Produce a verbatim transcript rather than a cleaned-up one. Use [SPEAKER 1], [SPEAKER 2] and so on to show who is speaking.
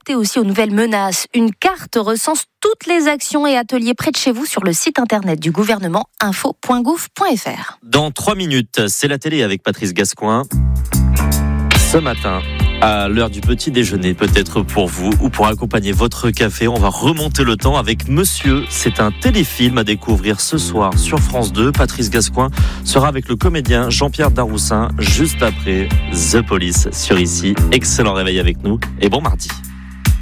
[SPEAKER 1] s'adapter aussi aux nouvelles menaces. Une carte recense toutes les actions et ateliers près de chez vous sur le site internet du gouvernement info point gouv point f r.
[SPEAKER 2] Dans trois minutes, c'est la télé avec Patrice Gascoin. Ce matin, à l'heure du petit déjeuner, peut-être pour vous ou pour accompagner votre café, on va remonter le temps avec Monsieur. C'est un téléfilm à découvrir ce soir sur France deux. Patrice Gascoin sera avec le comédien Jean-Pierre Daroussin juste après The Police sur Ici. Excellent réveil avec nous et bon mardi.